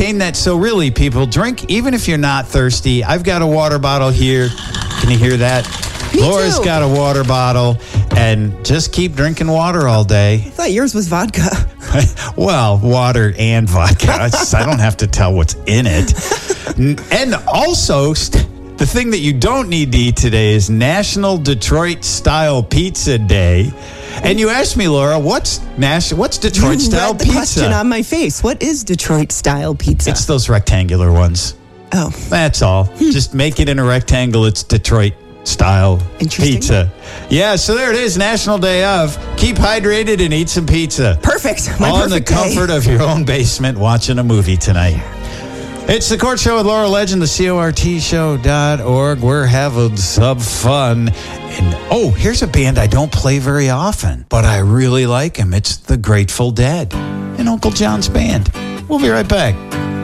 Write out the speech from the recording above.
maintain that. So really, people, drink even if you're not thirsty. I've got a water bottle here. Can you hear that? Me Laura's too. got a water bottle, and just keep drinking water all day. I thought yours was vodka. Well, water and vodka. I don't have to tell what's in it. And also, the thing that you don't need to eat today is National Detroit Style Pizza Day. And you asked me, Laura, what's Detroit Style Read the Pizza? question on my face. What is Detroit style pizza? It's those rectangular ones. Oh, That's all. Just make it in a rectangle. It's Detroit style Interesting. pizza. Yeah, so there it is, National Day of. Keep hydrated and eat some pizza. perfect. My On the perfect day. comfort of your own basement watching a movie tonight. It's the Court Show with Laura Legend, the CORTshow.org. We're having some fun. And here's a band I don't play very often, but I really like them. It's the Grateful Dead and Uncle John's Band. We'll be right back.